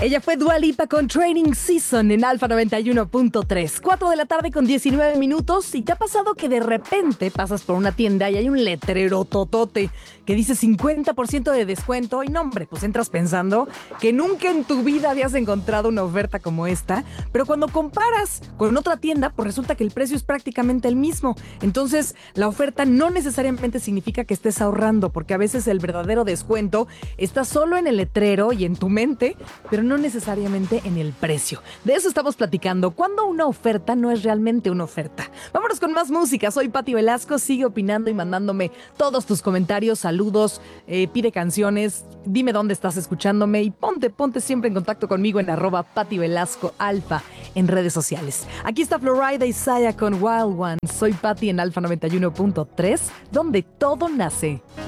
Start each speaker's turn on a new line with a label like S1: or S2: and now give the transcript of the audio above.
S1: Ella fue Dua Lipa con Training Season en Alfa 91.3. 4 de la tarde con 19 minutos. ¿Y te ha pasado que de repente pasas por una tienda y hay un letrero totote que dice 50% de descuento? Y no, hombre, pues entras pensando que nunca en tu vida habías encontrado una oferta como esta. Pero cuando comparas con otra tienda, pues resulta que el precio es prácticamente el mismo. Entonces, la oferta no necesariamente significa que estés ahorrando, porque a veces el verdadero descuento está solo en el letrero y en tu mente, pero no necesariamente en el precio. De eso estamos platicando. ¿Cuándo una oferta no es realmente una oferta? Vámonos con más música. Soy Pati Velasco. Sigue opinando y mandándome todos tus comentarios, saludos, pide canciones, dime dónde estás escuchándome y ponte siempre en contacto conmigo en @PatiVelascoAlfa en redes sociales. Aquí está Florida y Saya con Wild One. Soy Pati en Alfa 91.3, donde todo nace.